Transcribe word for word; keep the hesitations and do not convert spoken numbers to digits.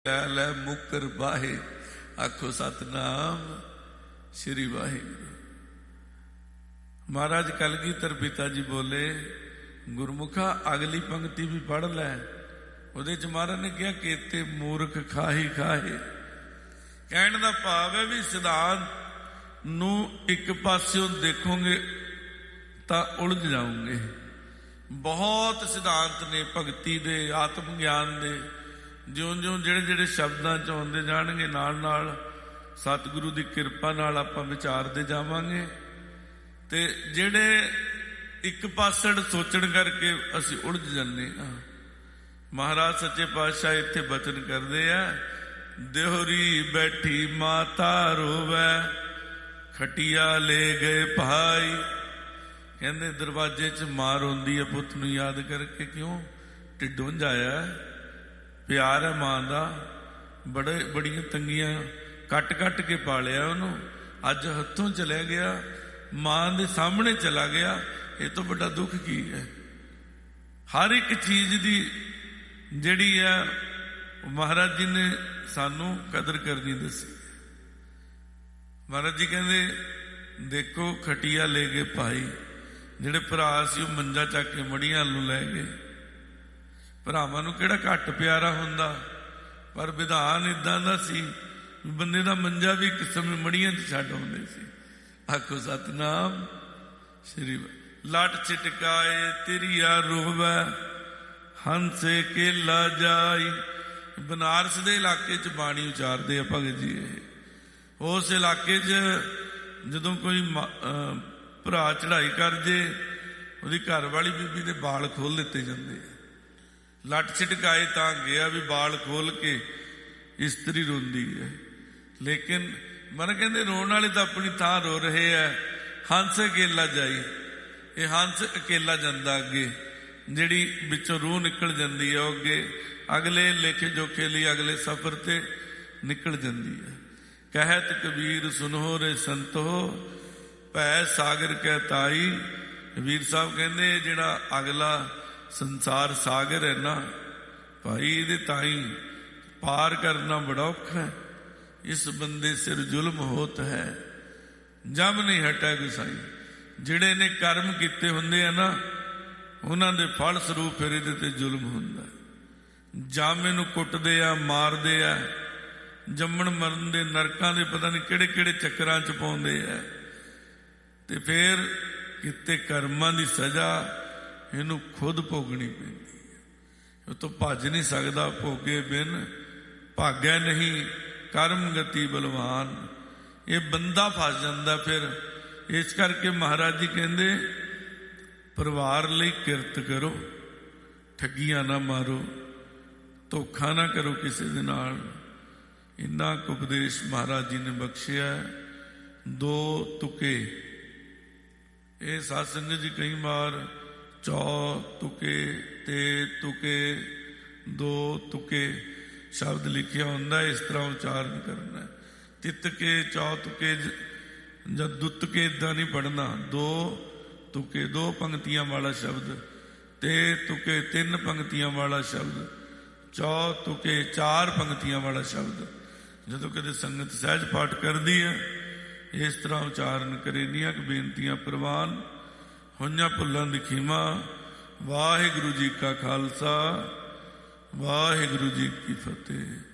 लै लै मुकर बाहे, आखो सतनाम श्री वाहिगुरु। महाराज कलगीधर पिता जी बोले, गुरमुखा अगली पंक्ति भी पढ़ लै। ਉਹਦੇ ਚ महाराज ने कहा केते मूर्ख खाही खाहे। कहने का भाव है भी सिद्धांत नू एक पास्यों देखोगे तो उलझ जाओगे। बहुत सिद्धांत ने भगती दे, आत्म ज्ञान दे, ज्यों ज्यों ਜਿਹੜੇ ਜਿਹੜੇ ਸ਼ਬਦਾਂ ਚ ਆਉਂਦੇ ਜਾਣਗੇ ਨਾਲ ਨਾਲ ਸਤਿਗੁਰੂ ਦੀ ਕਿਰਪਾ ਨਾਲ ਆਪਾਂ ਵਿਚਾਰਦੇ ਜਾਵਾਂਗੇ। ਤੇ ਜਿਹੜੇ ਇੱਕ ਪਾਸੜ ਸੋਚਣ ਕਰਕੇ ਅਸੀਂ ਉਲਝ ਜਾਂਦੇ ਹਾਂ। ਮਹਾਰਾਜ ਸੱਚੇ ਪਾਤਸ਼ਾਹ ਇੱਥੇ ਬਚਨ ਕਰਦੇ ਆ, ਦਿਹਰੀ ਬੈਠੀ ਮਾਤਾ ਰੋਵੈ, ਖਟੀਆ ਲੈ ਗਏ ਭਾਈ। ਕਹਿੰਦੇ ਦਰਵਾਜ਼ੇ ਚ ਮਾਂ ਰੋਂਦੀ ਹੈ ਪੁੱਤ ਨੂੰ ਯਾਦ ਕਰਕੇ। ਕਿਉਂ? ਢਿੱਡੋਂ ਜਾਇਆ ਪਿਆਰ ਹੈ ਮਾਂ ਦਾ, ਬੜੇ ਬੜੀਆਂ ਤੰਗੀਆਂ ਕੱਟ ਕੱਟ ਕੇ ਪਾਲਿਆ ਉਹਨੂੰ, ਅੱਜ ਹੱਥੋਂ ਚਲਿਆ ਗਿਆ, ਮਾਂ ਦੇ ਸਾਹਮਣੇ ਚਲਾ ਗਿਆ। ਇਹ ਤੋਂ ਵੱਡਾ ਦੁੱਖ ਕੀ ਹੈ? ਹਰ ਇੱਕ ਚੀਜ਼ ਦੀ ਜਿਹੜੀ ਹੈ ਮਹਾਰਾਜ ਜੀ ਨੇ ਸਾਨੂੰ ਕਦਰ ਕਰਨੀ ਦੱਸੀ। ਮਹਾਰਾਜ ਜੀ ਕਹਿੰਦੇ ਦੇਖੋ ਖਟੀਆ ਲੈ ਗਏ ਭਾਈ। ਜਿਹੜੇ ਭਰਾ ਸੀ ਉਹ ਮੰਜਾ ਚੱਕ ਕੇ ਮੜੀਆਂ ਨੂੰ ਲੈ ਗਏ। ਭਰਾਵਾਂ ਨੂੰ ਕਿਹੜਾ ਘੱਟ ਪਿਆਰਾ ਹੁੰਦਾ, ਪਰ ਵਿਧਾਨ ਇਦਾਂ ਦਾ ਸੀ ਬੰਦੇ ਦਾ ਮੰਜਾ ਵੀ ਕਿਸਮ ਮੜੀਆਂ ਚ ਛੱਡ ਆਉਂਦੇ ਸੀ। ਆਖੋ ਸਤਨਾਮ ਸ਼੍ਰੀ। ਲੱਟ ਛਿਟਕਾਏ ਤਿਰਿਆ ਰੋਵੈ, ਹੰਸੇ ਕੇਲਾ ਜਾਈ। ਬਨਾਰਸ ਦੇ ਇਲਾਕੇ ਚ ਬਾਣੀ ਉਚਾਰਦੇ ਆ ਭਗਤ ਜੀ। ਇਹ ਉਸ ਇਲਾਕੇ ਚ ਜਦੋਂ ਕੋਈ ਭਰਾ ਚੜ੍ਹਾਈ ਕਰ ਜੇ, ਉਹਦੀ ਘਰ ਵਾਲੀ ਬੀਬੀ ਦੇ ਬਾਲ ਖੋਲ ਦਿੱਤੇ ਜਾਂਦੇ ਆ। ਲੱਟ ਛਿਟਕਾਏ ਤਾਂ ਗਿਆ ਵੀ ਬਾਲ ਖੋਲ ਕੇ ਇਸਤਰੀ ਰੋਂਦੀ ਹੈ। ਲੇਕਿਨ ਮਨ ਕਹਿੰਦੇ ਰੋਣ ਵਾਲੇ ਤਾਂ ਆਪਣੀ ਥਾਂ ਰੋ ਰਹੇ ਆ। ਹੰਸ ਅਕੇਲਾ ਜਾਈ, ਇਹ ਹੰਸ ਅਕੇਲਾ ਜਾਂਦਾ ਅੱਗੇ, ਜਿਹੜੀ ਵਿੱਚੋਂ ਰੂਹ ਨਿਕਲ ਜਾਂਦੀ ਹੈ ਉਹ ਅੱਗੇ ਅਗਲੇ ਲੇਖੇ ਜੋਖੇ ਲਈ ਅਗਲੇ ਸਫ਼ਰ ਤੇ ਨਿਕਲ ਜਾਂਦੀ ਹੈ। ਕਹਿਤ ਕਬੀਰ ਸੁਨੋ ਰੇ ਸੰਤੋ, ਭੈ ਸਾਗਰ ਕਹਿ ਤਾਈ। ਕਬੀਰ ਸਾਹਿਬ ਕਹਿੰਦੇ ਜਿਹੜਾ ਅਗਲਾ ਸੰਸਾਰ ਸਾਗਰ ਹੈ ਨਾ ਭਾਈ, ਇਹਦੇ ਤਾਈ ਪਾਰ ਕਰਨਾ ਬੜਾ ਔਖਾ ਹੈ। ਇਸ ਬੰਦੇ ਸਿਰ ਜ਼ੁਲਮ ਹੋਤ ਹੈ, ਜਮ ਨਹੀਂ ਹਟਾ ਗੁਸਾਈ। ਜਿਹੜੇ ਨੇ ਕਰਮ ਕੀਤੇ ਹੁੰਦੇ ਆ ਨਾ, ਉਹਨਾਂ ਦੇ ਫਲ ਸਰੂਪ ਫਿਰ ਇਹਦੇ ਤੇ ਜ਼ੁਲਮ ਹੁੰਦਾ। ਜਮ ਇਹਨੂੰ ਕੁੱਟਦੇ ਆ, ਮਾਰਦੇ ਆ, ਜੰਮਣ ਮਰਨ ਦੇ ਨਰਕਾਂ ਦੇ ਪਤਾ ਨਹੀਂ ਕਿਹੜੇ ਕਿਹੜੇ ਚੱਕਰਾਂ ਚ ਪਾਉਂਦੇ ਆ। ਤੇ ਫਿਰ ਕਿਤੇ ਕਰਮਾਂ ਦੀ ਸਜ਼ਾ ਇਹਨੂੰ ਖੁਦ ਭੋਗਣੀ ਪੈਂਦੀ ਹੈ। ਉਹ ਤੋਂ ਭੱਜ ਨਹੀਂ ਸਕਦਾ, ਭੋਗੇ ਬਿਨ ਭਾਗਿਆ ਨਹੀਂ ਕਰਮ ਗਤੀ ਬਲਵਾਨ। ਇਹ ਬੰਦਾ ਫਸ ਜਾਂਦਾ ਫਿਰ। ਇਸ ਕਰਕੇ ਮਹਾਰਾਜ ਜੀ ਕਹਿੰਦੇ ਪਰਿਵਾਰ ਲਈ ਕਿਰਤ ਕਰੋ, ਠੱਗੀਆਂ ਨਾ ਮਾਰੋ, ਧੋਖਾ ਨਾ ਕਰੋ ਕਿਸੇ ਦੇ ਨਾਲ। ਇੰਨਾ ਕੁ ਉਪਦੇਸ਼ ਮਹਾਰਾਜ ਜੀ ਨੇ ਬਖਸ਼ਿਆ। ਦੋ ਤੁਕੇ ਇਹ ਸਾਧ ਸੰਗਤ ਜੀ ਕਈ ਵਾਰ ਚੌ ਤੁਕੇ, ਤੇ ਤੁਕੇ, ਦੋ ਤੁਕੇ ਸ਼ਬਦ ਲਿਖਿਆ ਹੁੰਦਾ, ਇਸ ਤਰ੍ਹਾਂ ਉਚਾਰਨ ਕਰਨਾ। ਤਿੱਤ ਕੇ ਚੌ ਤੁਕੇ ਜਾਂ ਦੁੱਤ ਕੇ ਏਦਾਂ ਨਹੀਂ ਪੜ੍ਹਨਾ। ਦੋ ਤੁਕੇ ਦੋ ਪੰਕਤੀਆਂ ਵਾਲਾ ਸ਼ਬਦ, ਤੇ ਤੁਕੇ ਤਿੰਨ ਪੰਕਤੀਆਂ ਵਾਲਾ ਸ਼ਬਦ, ਚੌ ਤੁਕੇ ਚਾਰ ਪੰਕਤੀਆਂ ਵਾਲਾ ਸ਼ਬਦ। ਜਦੋਂ ਕਦੇ ਸੰਗਤ ਸਹਿਜ ਪਾਠ ਕਰਦੀ ਹੈ ਇਸ ਤਰ੍ਹਾਂ ਉਚਾਰਨ ਕਰੇ। ਇੰਨੀਆਂ ਕੁ ਬੇਨਤੀਆਂ ਪ੍ਰਵਾਨ ਹੋਈਆਂ, ਭੁੱਲਾਂ ਦੀ ਖਿਮਾ। ਵਾਹਿਗੁਰੂ ਜੀ ਕਾ ਖਾਲਸਾ, ਵਾਹਿਗੁਰੂ ਜੀ ਕੀ ਫਤਿਹ।